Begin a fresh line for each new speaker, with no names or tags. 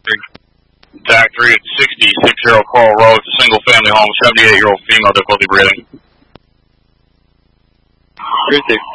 TAC 3 at 60 Coral Road. It's a single-family home, 78-year-old female, difficulty breathing.
3-6.